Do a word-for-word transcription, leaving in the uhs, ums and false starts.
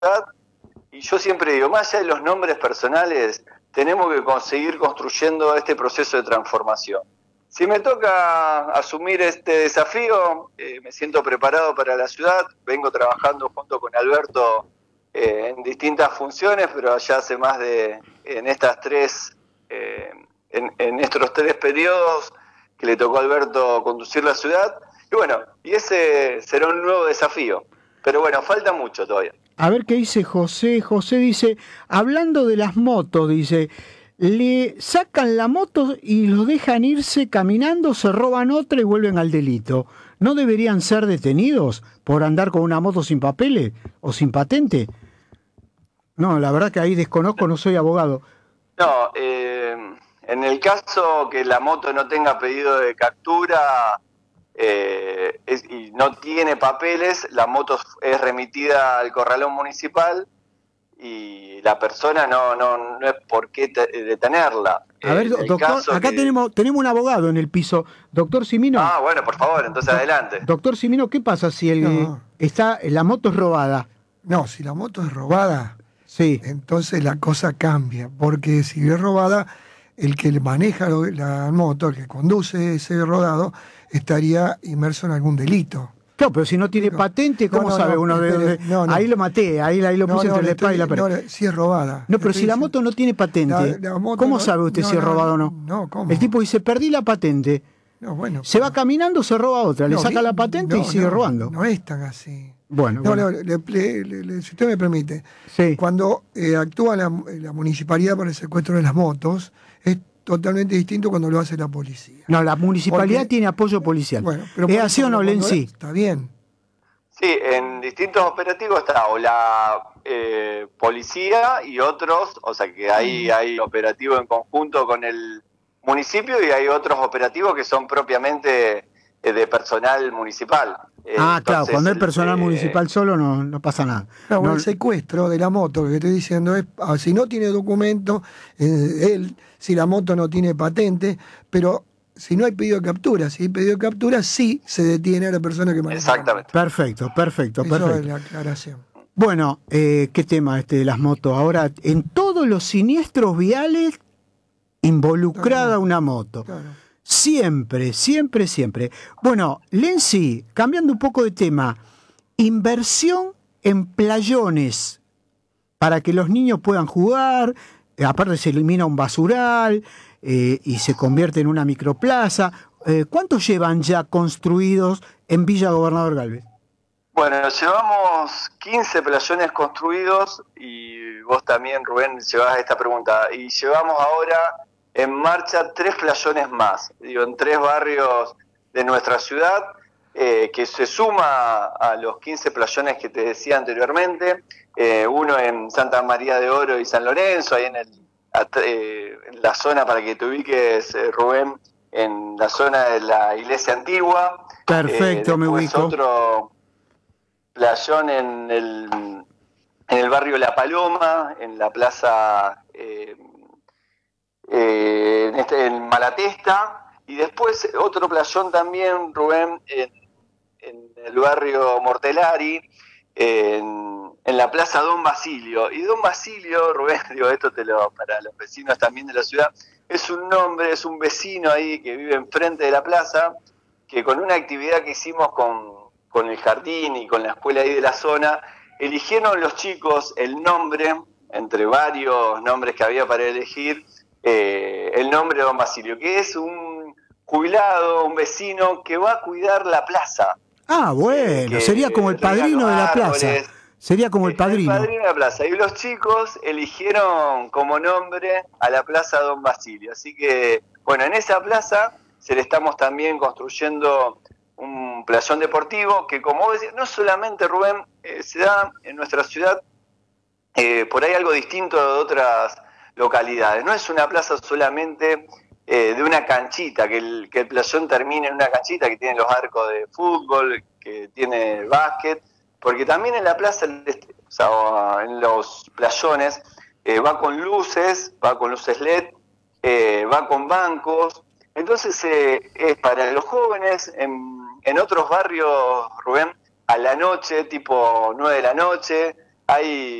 ciudad, y yo siempre digo, más allá de los nombres personales, tenemos que conseguir construyendo este proceso de transformación. Si me toca asumir este desafío, eh, me siento preparado para la ciudad, vengo trabajando junto con Alberto eh, en distintas funciones, pero ya hace más de, en estas tres, eh, en, en estos tres periodos que le tocó a Alberto conducir la ciudad, y bueno, y ese será un nuevo desafío, pero bueno, falta mucho todavía. A ver qué dice José. José dice, hablando de las motos, dice, le sacan la moto y los dejan irse caminando, se roban otra y vuelven al delito. ¿No deberían ser detenidos por andar con una moto sin papeles o sin patente? No, la verdad que ahí desconozco, no soy abogado. No, eh, en el caso que la moto no tenga pedido de captura eh, es, y no tiene papeles, la moto es remitida al corralón municipal y la persona no no no es por qué te, detenerla. A ver, En doctor, acá que... tenemos tenemos un abogado en el piso. Doctor Cimino. Ah, bueno, por favor, entonces Do- adelante. Doctor Cimino, ¿qué pasa si el No. está la moto es robada? No, si la moto es robada, Sí. entonces la cosa cambia, porque si es robada, el que maneja lo- la moto, el que conduce ese rodado, estaría inmerso en algún delito. Claro, pero si no tiene No, patente, ¿cómo no, no, sabe no, uno de, espere, de- no, no. Ahí lo maté, ahí, ahí lo No, puse no, entre le la espada y la estoy- pared. no, le- si es robada. No, Le pero estoy si la diciendo- moto no tiene patente, La- la moto ¿cómo no- sabe usted no, si es no, robada o no? no, ¿cómo? El tipo dice, perdí la patente. No, bueno. Se va caminando, se roba otra, le No, saca vi- la patente y no, sigue no, robando. No es tan así. Bueno, No, bueno. no, le- le- le- le- si usted me permite, Sí. cuando eh, actúa la, la municipalidad para el secuestro de las motos, es totalmente distinto cuando lo hace la policía. No, la municipalidad Porque- tiene apoyo policial. Bueno, pero ¿Es por así eso, o no, cuando Lenzi? Está bien. Sí, en distintos operativos está o la eh, policía y otros, o sea que hay, hay operativo en conjunto con el municipio y hay otros operativos que son propiamente eh, de personal municipal. Eh, Ah, claro, entonces, cuando hay personal eh, municipal solo no, no pasa nada. No, bueno, No- el secuestro de la moto, lo que estoy diciendo es, ah, si no tiene documento, eh, él, si la moto no tiene patente, pero si no hay pedido de captura, si hay pedido de captura, sí se detiene a la persona que maneja. Exactamente. Perfecto, perfecto, La moto. Eso perfecto. es la aclaración. Bueno, eh, ¿qué tema este de las motos? Ahora, en todos los siniestros viales, involucrada Claro. una moto. Claro. Siempre, siempre, siempre. Bueno, Lenzi, cambiando un poco de tema, inversión en playones para que los niños puedan jugar, eh, aparte se elimina un basural eh, y se convierte en una microplaza. Eh, ¿Cuántos llevan ya construidos en Villa Gobernador Galvez? Bueno, llevamos quince playones construidos y vos también, Rubén, llevás esta pregunta. Y llevamos ahora en marcha tres playones más, digo, en tres barrios de nuestra ciudad, eh, que se suma a los quince playones que te decía anteriormente, eh, uno en Santa María de Oro y San Lorenzo, ahí en, el, eh, en la zona, para que te ubiques, eh, Rubén, en la zona de la iglesia antigua. Perfecto, eh, me después ubico. Otro playón en el, en el barrio La Paloma, en la plaza eh, eh, en, este, en Malatesta, y después otro playón también, Rubén, en, en el barrio Mortelari, en, en la plaza Don Basilio. Y Don Basilio, Rubén, digo esto te lo para los vecinos también de la ciudad, es un nombre, es un vecino ahí que vive enfrente de la plaza, que con una actividad que hicimos con, con el jardín y con la escuela ahí de la zona, eligieron los chicos el nombre, entre varios nombres que había para elegir, eh, el nombre de Don Basilio, que es un jubilado, un vecino que va a cuidar la plaza. Ah, bueno, que sería como el riega padrino los de la plaza. árboles. Sería como el El padrino. padrino de la plaza. Y los chicos eligieron como nombre a la plaza Don Basilio. Así que, bueno, en esa plaza se le estamos también construyendo un playón deportivo que, como vos decís, no solamente, Rubén, eh, se da en nuestra ciudad, eh, por ahí algo distinto de otras localidades. No es una plaza solamente eh, de una canchita, que el, que el playón termine en una canchita que tiene los arcos de fútbol, que tiene básquet, porque también en la plaza, o sea, en los playones, eh, va con luces, va con luces L E D, eh, va con bancos. Entonces eh, es para los jóvenes, en, en otros barrios, Rubén, a la noche, tipo nueve de la noche, hay